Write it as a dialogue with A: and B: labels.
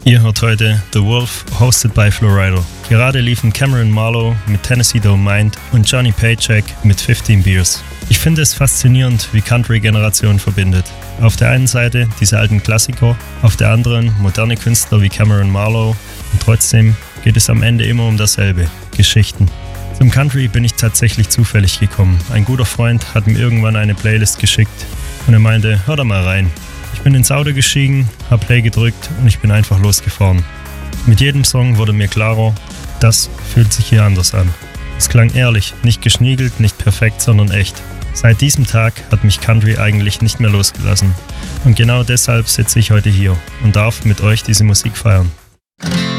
A: Ihr hört heute The Wolf, hosted by Florida. Gerade liefen Cameron Marlowe mit Tennessee Don't Mind und Johnny Paycheck mit 15 Beers. Ich finde es faszinierend, wie Country Generationen verbindet. Auf der einen Seite diese alten Klassiker, auf der anderen moderne Künstler wie Cameron Marlowe und trotzdem geht es am Ende immer um dasselbe, Geschichten. Zum Country bin ich tatsächlich zufällig gekommen. Ein guter Freund hat mir irgendwann eine Playlist geschickt und er meinte, hör da mal rein. Ich bin ins Auto gestiegen, hab Play gedrückt und ich bin einfach losgefahren. Mit jedem Song wurde mir klarer, das fühlt sich hier anders an. Es klang ehrlich, nicht geschniegelt, nicht perfekt, sondern echt. Seit diesem Tag hat mich Country eigentlich nicht mehr losgelassen. Und genau deshalb sitze ich heute hier und darf mit euch diese Musik feiern.